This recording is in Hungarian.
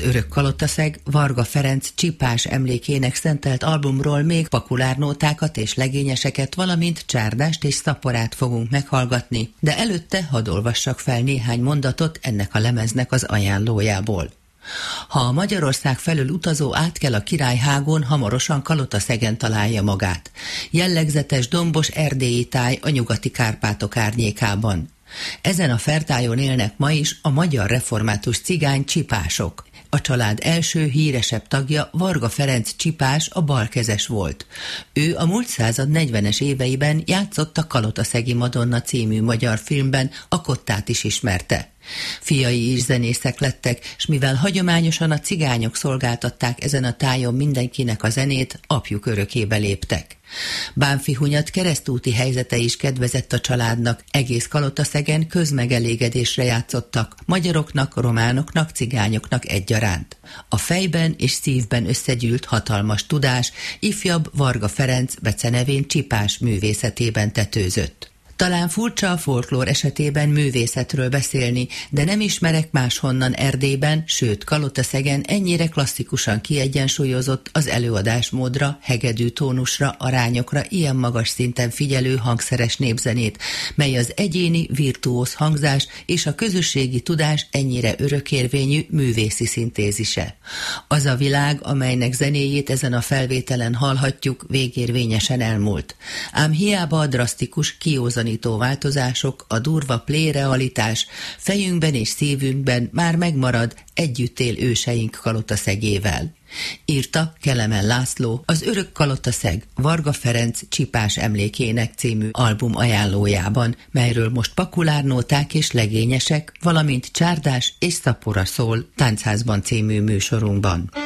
Örök Kalotaszeg Varga Ferenc csipás emlékének szentelt albumról még pakulárnótákat és legényeseket, valamint csárdást és szaporát fogunk meghallgatni, de előtte hadd olvassak fel néhány mondatot ennek a lemeznek az ajánlójából. Ha a Magyarország felől utazó átkel a Királyhágón, hamarosan Kalotaszegen találja magát. Jellegzetes dombos erdélyi táj a nyugati Kárpátok árnyékában. Ezen a fertájon élnek ma is a magyar református cigány csipások. A család első híresebb tagja Varga Ferenc csipás, a balkezes volt. Ő a múlt század 40-es éveiben játszott a Kalotaszegi Madonna című magyar filmben, a Kottát is ismerte. Fiai is zenészek lettek, s mivel hagyományosan a cigányok szolgáltatták ezen a tájon mindenkinek a zenét, apjuk örökébe léptek. Bánffy Hunyad keresztúti helyzete is kedvezett a családnak, egész Kalotaszegen közmegelégedésre játszottak, magyaroknak, románoknak, cigányoknak egyaránt. A fejben és szívben összegyűlt hatalmas tudás, ifjabb Varga Ferenc becenevén csipás művészetében tetőzött. Talán furcsa a folklór esetében művészetről beszélni, de nem ismerek máshonnan Erdélyben, sőt Kalotaszegen ennyire klasszikusan kiegyensúlyozott, az előadásmódra, hegedű tónusra, arányokra ilyen magas szinten figyelő hangszeres népzenét, mely az egyéni virtuóz hangzás és a közösségi tudás ennyire örökérvényű művészi szintézise. Az a világ, amelynek zenéjét ezen a felvételen hallhatjuk, végérvényesen elmúlt. Ám hiába a drasztikus, kiózanító változások, a durva play-realitás fejünkben és szívünkben már megmarad, együtt él őseink Kalotaszegével. Írta Kelemen László az Örök Kalotaszeg Varga Ferenc csipás emlékének című album ajánlójában, melyről most pakulárnóták és legényesek, valamint csárdás és szapora szól Táncházban című műsorunkban.